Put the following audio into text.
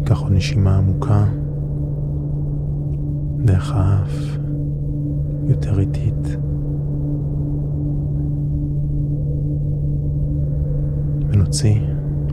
ניקח עוד נשימה עמוקה דרך האף, יותר איטית. ונוציא